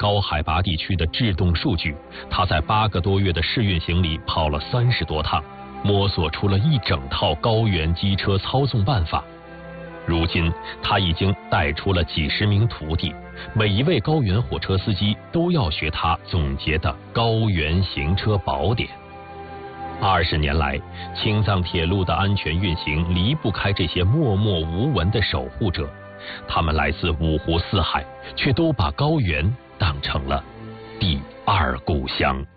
高海拔地区的制动数据，他在8个多月的试运行里跑了30多趟，摸索出了一整套高原机车操纵办法。如今他已经带出了几十名徒弟，每一位高原火车司机都要学他总结的高原行车宝典。20年来，青藏铁路的安全运行离不开这些默默无闻的守护者，他们来自五湖四海，却都把高原当成了第二故乡。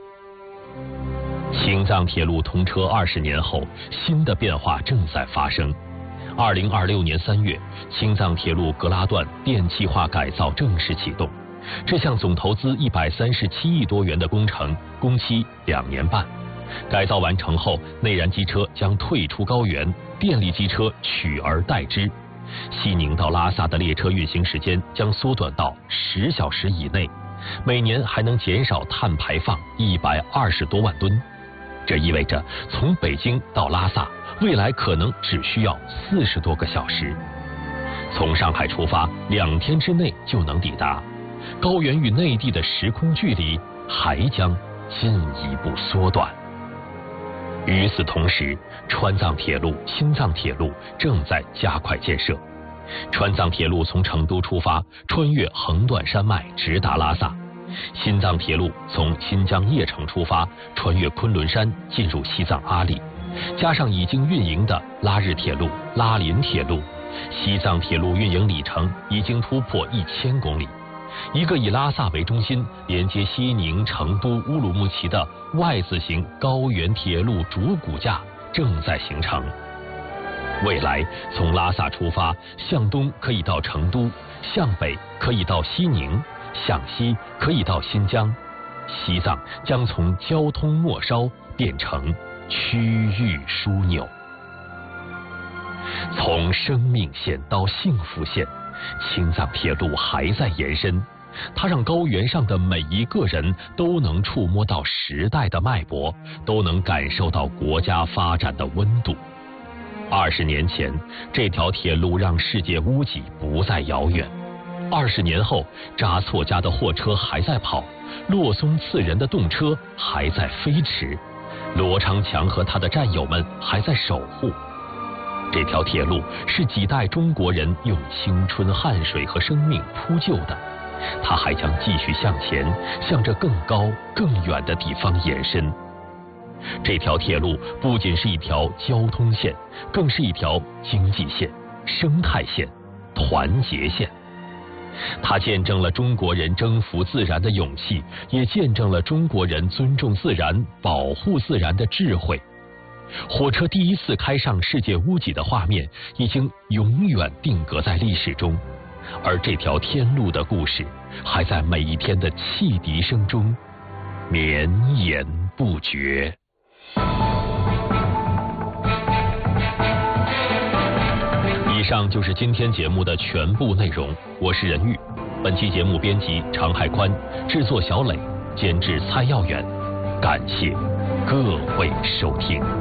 青藏铁路通车20年后，新的变化正在发生。2026年3月，青藏铁路格拉段电气化改造正式启动。这项总投资137亿多元的工程，工期2年半。改造完成后，内燃机车将退出高原，电力机车取而代之。西宁到拉萨的列车运行时间将缩短到10小时以内，每年还能减少碳排放120多万吨。这意味着从北京到拉萨，未来可能只需要40多个小时。从上海出发，2天之内就能抵达。高原与内地的时空距离还将进一步缩短。与此同时，川藏铁路、新藏铁路正在加快建设。川藏铁路从成都出发，穿越横断山脉，直达拉萨；新藏铁路从新疆叶城出发，穿越昆仑山，进入西藏阿里。加上已经运营的拉日铁路、拉林铁路，西藏铁路运营里程已经突破1000公里。一个以拉萨为中心，连接西宁、成都、乌鲁木齐的 Y 字形高原铁路主骨架正在形成。未来从拉萨出发，向东可以到成都，向北可以到西宁，向西可以到新疆。西藏将从交通末梢变成区域枢纽。从生命线到幸福线，青藏铁路还在延伸，它让高原上的每一个人都能触摸到时代的脉搏，都能感受到国家发展的温度。20年前，这条铁路让世界屋脊不再遥远。20年后，扎错家的货车还在跑，洛松次人的动车还在飞驰，罗昌强和他的战友们还在守护。这条铁路是几代中国人用青春、汗水和生命铺就的，它还将继续向前，向着更高、更远的地方延伸。这条铁路不仅是一条交通线，更是一条经济线、生态线、团结线。它见证了中国人征服自然的勇气，也见证了中国人尊重自然、保护自然的智慧。火车第一次开上世界屋脊的画面已经永远定格在历史中，而这条天路的故事还在每一天的汽笛声中绵延不绝。以上就是今天节目的全部内容，我是任玉。本期节目编辑常海宽，制作小磊，监制蔡耀远。感谢各位收听。